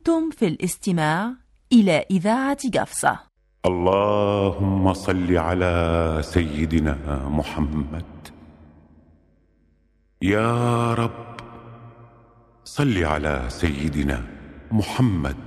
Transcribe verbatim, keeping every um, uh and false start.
أنتم في الاستماع إلى إذاعة قفصة. اللهم صل على سيدنا محمد. يا رب صل على سيدنا محمد.